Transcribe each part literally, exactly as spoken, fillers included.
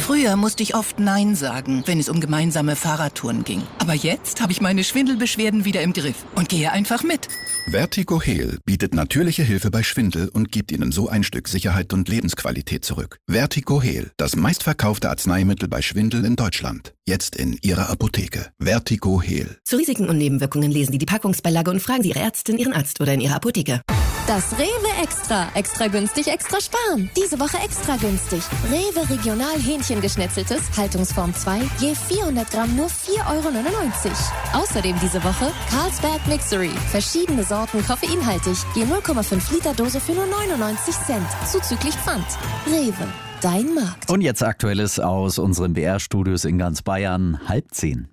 Früher musste ich oft Nein sagen, wenn es um gemeinsame Fahrradtouren ging. Aber jetzt habe ich meine Schwindelbeschwerden wieder im Griff und gehe einfach mit. Vertigo Heal bietet natürliche Hilfe bei Schwindel und gibt Ihnen so ein Stück Sicherheit und Lebensqualität zurück. Vertigo Heal, das meistverkaufte Arzneimittel bei Schwindel in Deutschland. Jetzt in Ihrer Apotheke. Vertigo Heal. Zu Risiken und Nebenwirkungen lesen Sie die Packungsbeilage und fragen Sie Ihre Ärztin, Ihren Arzt oder in Ihrer Apotheke. Das Rewe Extra. Extra günstig, extra sparen. Diese Woche extra günstig. Rewe Regional Hähnchengeschnetzeltes, Haltungsform zwei, je vierhundert Gramm nur vier Euro neunundneunzig. Außerdem diese Woche Carlsberg Mixery. Verschiedene Sorten koffeinhaltig, je null Komma fünf Liter Dose für nur neunundneunzig Cent. Zuzüglich Pfand. Rewe. Dein Markt. Und jetzt Aktuelles aus unseren B R-Studios in ganz Bayern. Halb zehn.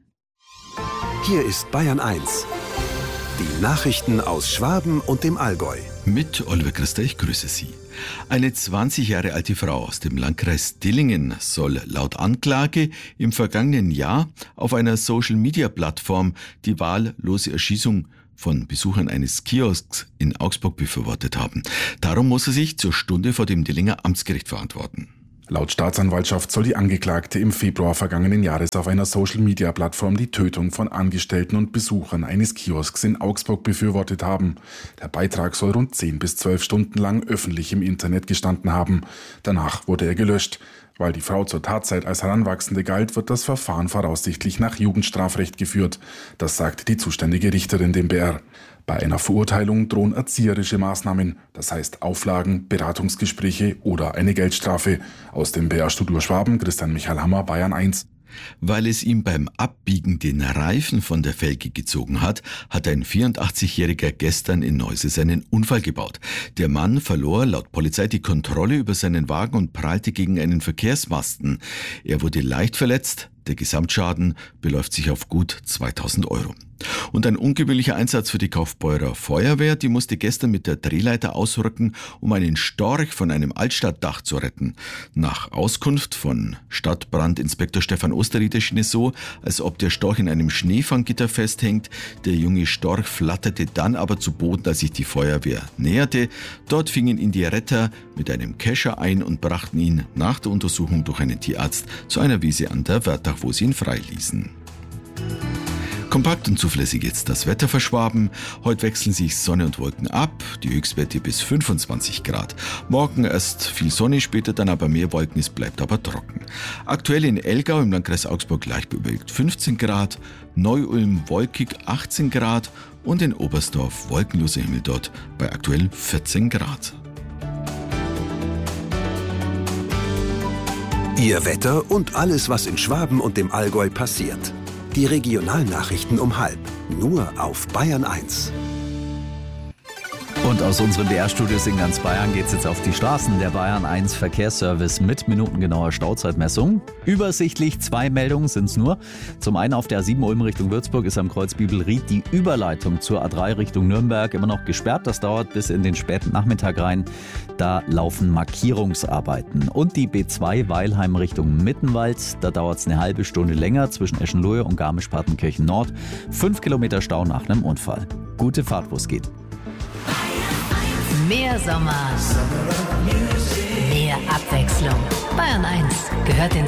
Hier ist Bayern eins. Die Nachrichten aus Schwaben und dem Allgäu. Mit Oliver Christa, ich grüße Sie. Eine zwanzig Jahre alte Frau aus dem Landkreis Dillingen soll laut Anklage im vergangenen Jahr auf einer Social-Media-Plattform die wahllose Erschießung von Besuchern eines Kiosks in Augsburg befürwortet haben. Darum muss er sich zur Stunde vor dem Dillinger Amtsgericht verantworten. Laut Staatsanwaltschaft soll die Angeklagte im Februar vergangenen Jahres auf einer Social-Media-Plattform die Tötung von Angestellten und Besuchern eines Kiosks in Augsburg befürwortet haben. Der Beitrag soll rund zehn bis zwölf Stunden lang öffentlich im Internet gestanden haben. Danach wurde er gelöscht. Weil die Frau zur Tatzeit als Heranwachsende galt, wird das Verfahren voraussichtlich nach Jugendstrafrecht geführt. Das sagte die zuständige Richterin dem B R. Bei einer Verurteilung drohen erzieherische Maßnahmen, das heißt Auflagen, Beratungsgespräche oder eine Geldstrafe. Aus dem B R-Studio Schwaben, Christian Michael Hammer, Bayern eins. Weil es ihm beim Abbiegen den Reifen von der Felge gezogen hat, hat ein vierundachtzigjähriger gestern in Neuse seinen Unfall gebaut. Der Mann verlor laut Polizei die Kontrolle über seinen Wagen und prallte gegen einen Verkehrsmasten. Er wurde leicht verletzt. Der Gesamtschaden beläuft sich auf gut zweitausend Euro. Und ein ungewöhnlicher Einsatz für die Kaufbeurer Feuerwehr, die musste gestern mit der Drehleiter ausrücken, um einen Storch von einem Altstadtdach zu retten. Nach Auskunft von Stadtbrandinspektor Stefan Osterrieder schien es so, als ob der Storch in einem Schneefanggitter festhängt. Der junge Storch flatterte dann aber zu Boden, als sich die Feuerwehr näherte. Dort fingen ihn die Retter mit einem Kescher ein und brachten ihn nach der Untersuchung durch einen Tierarzt zu einer Wiese an der Wörthach, wo sie ihn freiließen. Kompakt und zuverlässig jetzt das Wetter für Schwaben. Heute wechseln sich Sonne und Wolken ab, die Höchstwerte bis fünfundzwanzig Grad. Morgen erst viel Sonne, später dann aber mehr Wolken, es bleibt aber trocken. Aktuell in Elgau im Landkreis Augsburg leicht bewölkt fünfzehn Grad, Neu-Ulm wolkig achtzehn Grad und in Oberstdorf wolkenloser Himmel, dort bei aktuell vierzehn Grad. Ihr Wetter und alles, was in Schwaben und dem Allgäu passiert. Die Regionalnachrichten um halb. Nur auf Bayern eins. Und aus unseren B R-Studios in ganz Bayern geht's jetzt auf die Straßen. Der Bayern eins Verkehrsservice mit minutengenauer Stauzeitmessung. Übersichtlich zwei Meldungen sind's nur. Zum einen auf der A sieben Ulm Richtung Würzburg ist am Kreuz Bibelried die Überleitung zur A drei Richtung Nürnberg immer noch gesperrt. Das dauert bis in den späten Nachmittag rein. Da laufen Markierungsarbeiten. Und die B zwei Weilheim Richtung Mittenwald. Da dauert's eine halbe Stunde länger zwischen Eschenlohe und Garmisch-Partenkirchen Nord. Fünf Kilometer Stau nach einem Unfall. Gute Fahrt, wo es geht. Mehr Sommer, mehr Abwechslung. Bayern eins gehört ins